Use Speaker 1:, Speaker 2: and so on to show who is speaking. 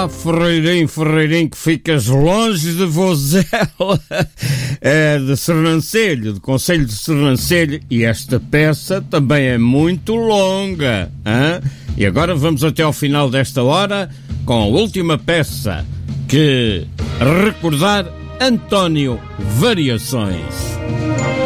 Speaker 1: Ferreirinho, Ferreirinho, que ficas longe de Vozela. É de Sernancelho, do Concelho de Sernancelho. E esta peça também é muito longa. Hein? E agora vamos até ao final desta hora com a última peça, que recordar António Variações.